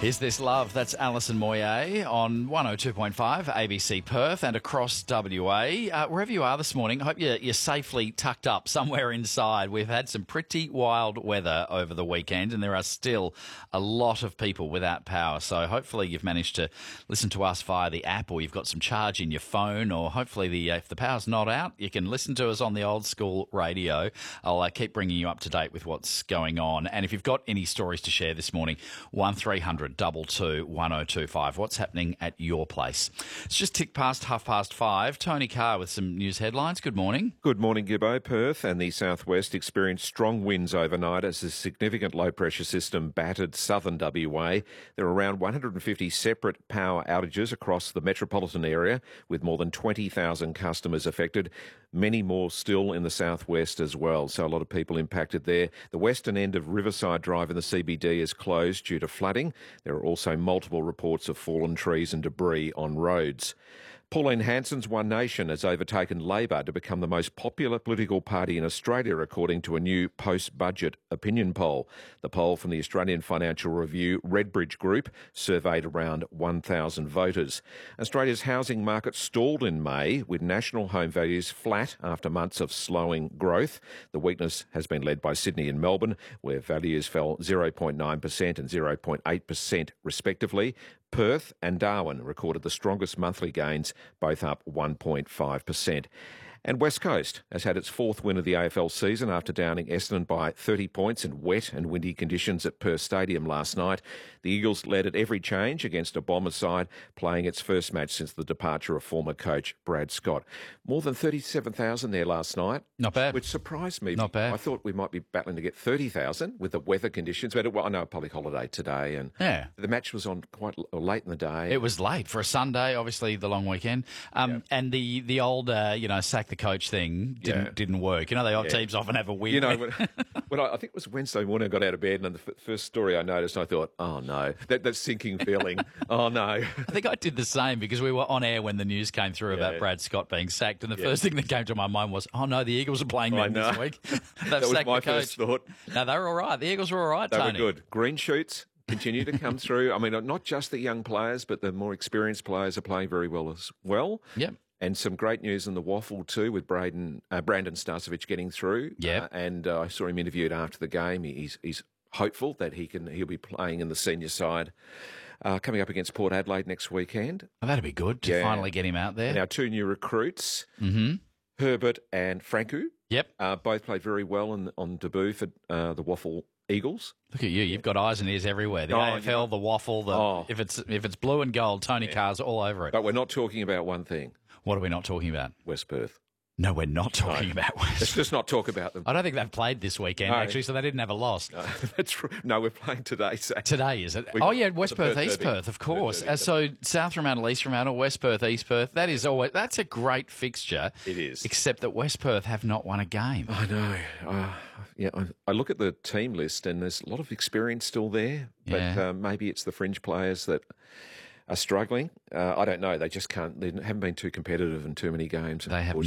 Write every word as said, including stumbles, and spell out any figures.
Is This Love? That's Alison Moyet on one oh two point five A B C Perth and across W A. Uh, wherever you are this morning, I hope you're, you're safely tucked up somewhere inside. We've had some pretty wild weather over the weekend and there are still a lot of people without power. So hopefully you've managed to listen to us via the app, or you've got some charge in your phone, or hopefully the uh, if the power's not out, you can listen to us on the old school radio. I'll uh, keep bringing you up to date with what's going on. And if you've got any stories to share this morning, one three hundred double two one oh two five. What's happening at your place? It's just ticked past half past five. Tony Carr with some news headlines. Good morning. Good morning, Gibbo. Perth and the southwest experienced strong winds overnight as a significant low-pressure system battered southern W A. There are around one hundred fifty separate power outages across the metropolitan area, with more than twenty thousand customers affected. Many more still in the southwest as well, so a lot of people impacted there. The western end of Riverside Drive in the C B D is closed due to flooding. There are also multiple reports of fallen trees and debris on roads. Pauline Hanson's One Nation has overtaken Labor to become the most popular political party in Australia, according to a new post-budget opinion poll. The poll from the Australian Financial Review Redbridge Group surveyed around one thousand voters. Australia's housing market stalled in May, with national home values flat after months of slowing growth. The weakness has been led by Sydney and Melbourne, where values fell zero point nine percent and zero point eight percent respectively. Perth and Darwin recorded the strongest monthly gains, both up one point five percent. And West Coast has had its fourth win of the A F L season after downing Essendon by thirty points in wet and windy conditions at Perth Stadium last night. The Eagles led at every change against a Bombers side, playing its first match since the departure of former coach Brad Scott. More than thirty-seven thousand there last night. Not bad. Which surprised me. Not bad. I thought we might be battling to get thirty thousand with the weather conditions. But well, I know a public holiday today, and yeah. the match was on quite late in the day. It was late for a Sunday, obviously the long weekend. Um, Yeah. And the, the old, uh, you know, sack the coach thing didn't Yeah. didn't work. You know, the old Yeah. teams often have a win. You know, when, when I, I think it was Wednesday morning, I got out of bed, and the f- first story I noticed, I thought, oh no, that, that sinking feeling, oh no. I think I did the same because we were on air when the news came through Yeah. about Brad Scott being sacked, and the Yeah. first thing that came to my mind was, oh no, the Eagles are playing I them this know. week. They've That was sacked my the coach. first thought. No, they were all right. The Eagles were all right, They Tony. were good. Green shoots continue to come through. I mean, not just the young players, but the more experienced players are playing very well as well. Yep. And some great news in the waffle too, with Braden, uh, Brandon Starcevich getting through. Yep. Uh, and uh, I saw him interviewed after the game. He, he's he's hopeful that he can he'll be playing in the senior side, uh, coming up against Port Adelaide next weekend. Oh, that'd be good to Yeah. finally get him out there. And our two new recruits, Mm-hmm. Herbert and Franku, Yep. uh, both played very well in, on debut for uh, the Waffle Eagles. Look at you. You've got eyes and ears everywhere. The Oh, A F L, yeah. the waffle, the Oh. if it's if it's blue and gold, Tony Carr's all over it. But we're not talking about one thing, What are we not talking about? West Perth. No, we're not talking No. about Let's West. just not talk about them. I don't think they've played this weekend, No. actually, so they didn't have a loss. No, that's true. No, we're playing today, so. Today, is it? We- Oh, yeah, West the Perth, Perth East Derby. Perth, of course. Perth Uh, Derby. so South Fremantle, East Fremantle, West Perth, East Perth. That is always that's a great fixture. It is. Except that West Perth have not won a game. I know. Uh, yeah, I, I look at the team list and there's a lot of experience still there, but Yeah. uh, maybe it's the fringe players that are struggling. Uh, I don't know. They just can't. They haven't been too competitive in too many games. They have